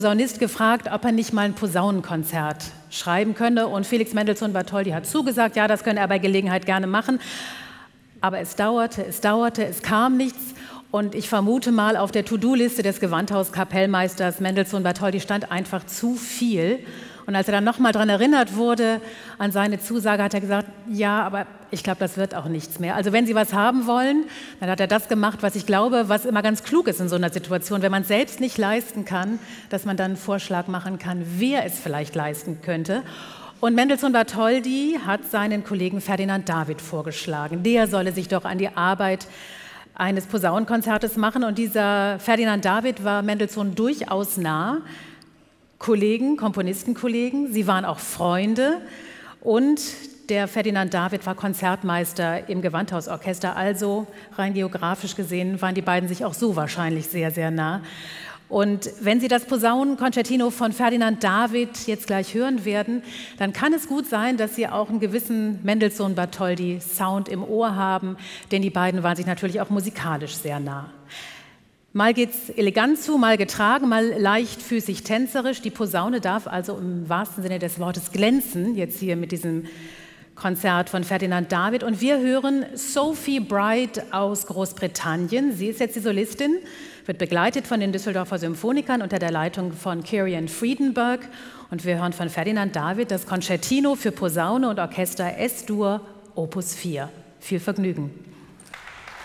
Posaunist gefragt, ob er nicht mal ein Posaunenkonzert schreiben könne. Und Felix Mendelssohn Bartholdy hat zugesagt, ja, das könne er bei Gelegenheit gerne machen. Aber es dauerte, es kam nichts. Und ich vermute mal, auf der To-Do-Liste des Gewandhauskapellmeisters Mendelssohn Bartholdy stand einfach zu viel. Und als er dann nochmal daran erinnert wurde, an seine Zusage, hat er gesagt, ja, aber ich glaube, das wird auch nichts mehr. Also wenn Sie was haben wollen, dann hat er das gemacht, was ich glaube, was immer ganz klug ist in so einer Situation. Wenn man es selbst nicht leisten kann, dass man dann einen Vorschlag machen kann, wer es vielleicht leisten könnte. Und Mendelssohn Bartholdy hat seinen Kollegen Ferdinand David vorgeschlagen. Der solle sich doch an die Arbeit eines Posaunenkonzertes machen. Und dieser Ferdinand David war Mendelssohn durchaus nah. Kollegen, Komponistenkollegen, sie waren auch Freunde und der Ferdinand David war Konzertmeister im Gewandhausorchester, also rein geografisch gesehen waren die beiden sich auch so wahrscheinlich sehr, sehr nah. Und wenn Sie das Posaunenkonzertino von Ferdinand David jetzt gleich hören werden, dann kann es gut sein, dass Sie auch einen gewissen Mendelssohn-Bartholdy-Sound im Ohr haben, denn die beiden waren sich natürlich auch musikalisch sehr nah. Mal geht's elegant zu, mal getragen, mal leichtfüßig tänzerisch. Die Posaune darf also im wahrsten Sinne des Wortes glänzen, jetzt hier mit diesem Konzert von Ferdinand David. Und wir hören Sophie Bright aus Großbritannien. Sie ist jetzt die Solistin, wird begleitet von den Düsseldorfer Symphonikern unter der Leitung von Kirian Friedenberg. Und wir hören von Ferdinand David das Concertino für Posaune und Orchester S-Dur, Opus 4. Viel Vergnügen.